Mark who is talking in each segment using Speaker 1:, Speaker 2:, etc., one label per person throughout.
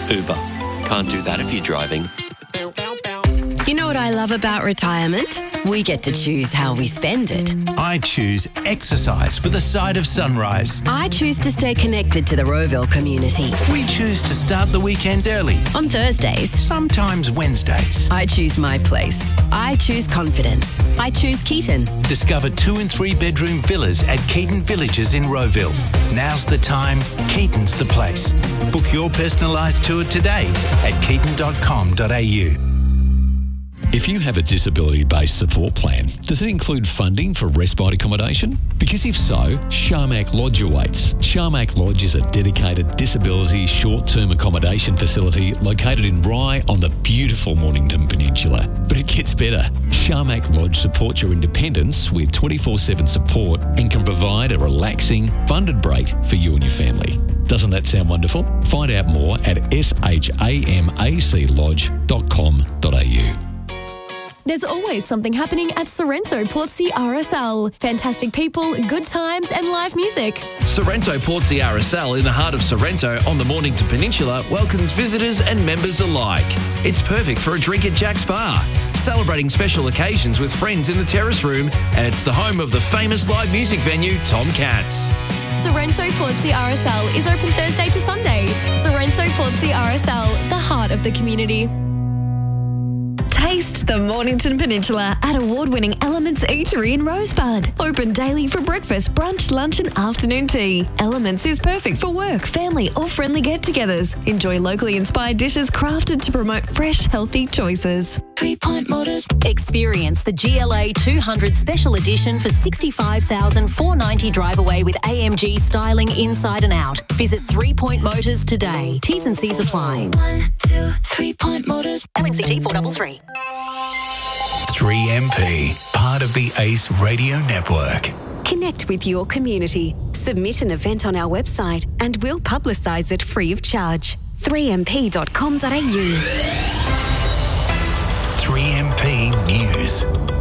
Speaker 1: Uber. Can't do that if you're driving.
Speaker 2: You know what I love about retirement? We get to choose how we spend it.
Speaker 3: I choose exercise with a side of sunrise.
Speaker 2: I choose to stay connected to the Rowville community.
Speaker 3: We choose to start the weekend early.
Speaker 2: On Thursdays.
Speaker 3: Sometimes Wednesdays.
Speaker 2: I choose my place. I choose confidence. I choose Keaton.
Speaker 3: Discover 2 and 3 bedroom villas at Keaton Villages in Rowville. Now's the time. Keaton's the place. Book your personalised tour today at keaton.com.au.
Speaker 4: If you have a disability-based support plan, does it include funding for respite accommodation? Because if so, Sharmac Lodge awaits. Sharmac Lodge is a dedicated disability short-term accommodation facility located in Rye on the beautiful Mornington Peninsula. But it gets better. Sharmac Lodge supports your independence with 24/7 support and can provide a relaxing, funded break for you and your family. Doesn't that sound wonderful? Find out more at shamaclodge.com.au.
Speaker 5: There's always something happening at Sorrento Portsea RSL. Fantastic people, good times and live music.
Speaker 6: Sorrento Portsea RSL in the heart of Sorrento on the Mornington Peninsula welcomes visitors and members alike. It's perfect for a drink at Jack's Bar, celebrating special occasions with friends in the terrace room, and it's the home of the famous live music venue Tom Katz.
Speaker 5: Sorrento Portsea RSL is open Thursday to Sunday. Sorrento Portsea RSL, the heart of the community. Taste the Mornington Peninsula at award-winning Elements Eatery in Rosebud. Open daily for breakfast, brunch, lunch and afternoon tea. Elements is perfect for work, family or friendly get-togethers. Enjoy locally inspired dishes crafted to promote fresh, healthy choices.
Speaker 7: 3 Point Motors. Experience the GLA 200 Special Edition for $65,490 drive away with AMG styling inside and out. Visit 3 Point Motors today. T's and C's apply. 1, 2, 3 Point Motors. LMCT 433.
Speaker 3: 3MP, part of the ACE Radio Network.
Speaker 8: Connect with your community. Submit an event on our website and we'll publicise it free of charge. 3mp.com.au.
Speaker 3: 3MP News.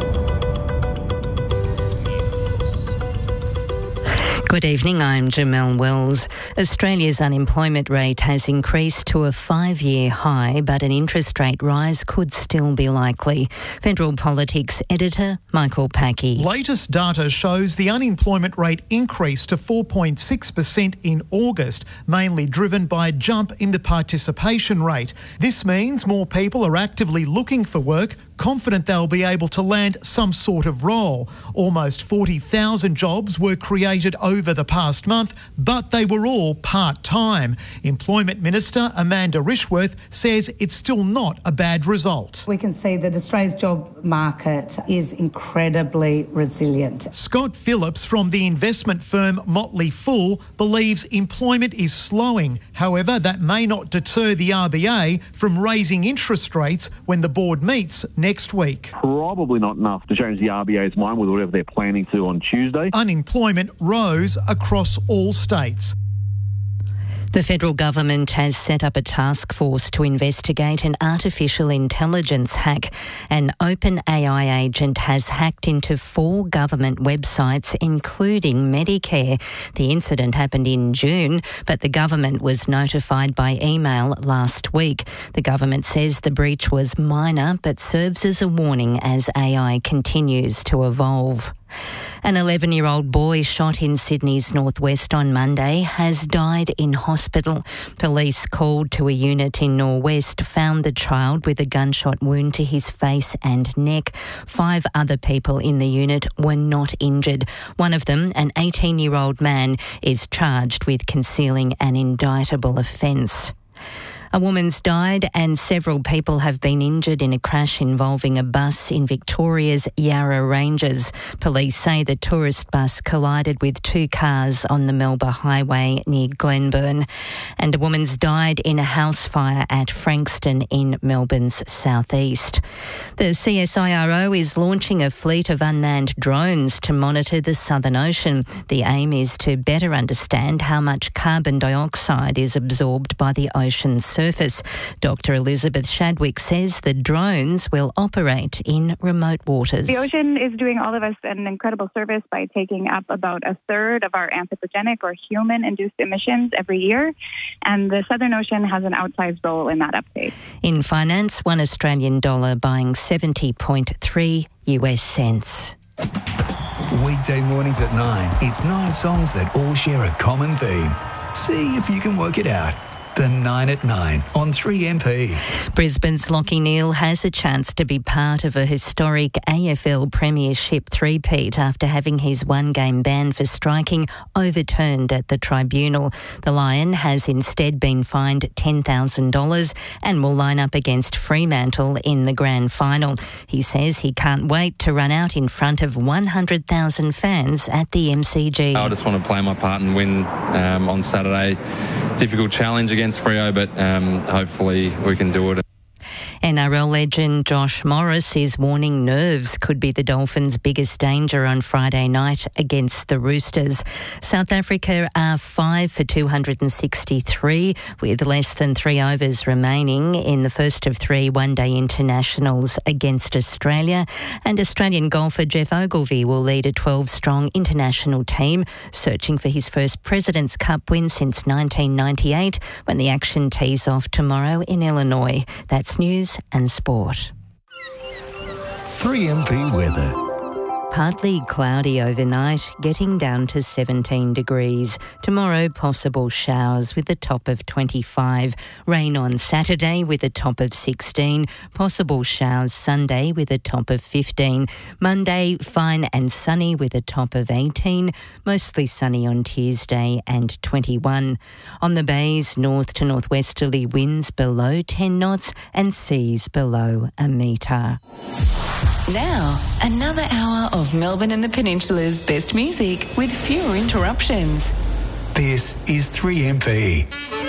Speaker 9: Good evening, I'm Jamelle Wells. Australia's unemployment rate has increased to a 5-year high, but an interest rate rise could still be likely. Federal Politics editor Michael Packey.
Speaker 10: Latest data shows the unemployment rate increased to 4.6% in August, mainly driven by a jump in the participation rate. This means more people are actively looking for work, confident they'll be able to land some sort of role. Almost 40,000 jobs were created over the past month, but they were all part-time. Employment Minister Amanda Rishworth says it's still not a bad result.
Speaker 11: We can see that Australia's job market is incredibly resilient.
Speaker 10: Scott Phillips from the investment firm Motley Fool believes employment is slowing. However, that may not deter the RBA from raising interest rates when the board meets next week.
Speaker 12: Probably not enough to change the RBA's mind with whatever they're planning to on Tuesday.
Speaker 10: Unemployment rose across all states.
Speaker 9: The federal government has set up a task force to investigate an artificial intelligence hack. An OpenAI agent has hacked into 4 government websites, including Medicare. The incident happened in June, but the government was notified by email last week. The government says the breach was minor, but serves as a warning as AI continues to evolve. An 11-year-old boy shot in Sydney's northwest on Monday has died in hospital. Police called to a unit in Norwest found the child with a gunshot wound to his face and neck. 5 other people in the unit were not injured. One of them, an 18-year-old man, is charged with concealing an indictable offence. A woman's died and several people have been injured in a crash involving a bus in Victoria's Yarra Ranges. Police say the tourist bus collided with 2 cars on the Melba Highway near Glenburn. And a woman's died in a house fire at Frankston in Melbourne's southeast. The CSIRO is launching a fleet of unmanned drones to monitor the Southern Ocean. The aim is to better understand how much carbon dioxide is absorbed by the ocean's surface surface. Dr. Elizabeth Shadwick says the drones will operate in remote waters.
Speaker 13: The ocean is doing all of us an incredible service by taking up about a third of our anthropogenic or human-induced emissions every year, and the Southern Ocean has an outsized role in that uptake.
Speaker 9: In finance, $1 Australian buying 70.3 US cents.
Speaker 14: Weekday mornings at 9, it's 9 songs that all share a common theme. See if you can work it out. The 9 at 9 on 3MP.
Speaker 9: Brisbane's Lachie Neale has a chance to be part of a historic AFL Premiership three-peat after having his one-game ban for striking overturned at the tribunal. The Lion has instead been fined $10,000 and will line up against Fremantle in the grand final. He says he can't wait to run out in front of 100,000 fans at the MCG.
Speaker 15: I just want to play my part and win on Saturday. Difficult challenge against Freo, but hopefully we can do it.
Speaker 9: NRL legend Josh Morris is warning nerves could be the Dolphins' biggest danger on Friday night against the Roosters. South Africa are 5 for 263 with less than 3 overs remaining in the first of 3 one-day internationals against Australia. And Australian golfer Jeff Ogilvy will lead a 12-strong international team searching for his first President's Cup win since 1998 when the action tees off tomorrow in Illinois. That's news and sport.
Speaker 14: 3MP weather.
Speaker 9: Partly cloudy overnight, getting down to 17 degrees. Tomorrow, possible showers with a top of 25. Rain on Saturday with a top of 16. Possible showers Sunday with a top of 15. Monday, fine and sunny with a top of 18. Mostly sunny on Tuesday and 21. On the bays, north to northwesterly winds below 10 knots and seas below a metre.
Speaker 16: Now, another hour of Melbourne and the Peninsula's best music with fewer interruptions.
Speaker 14: This is 3MP.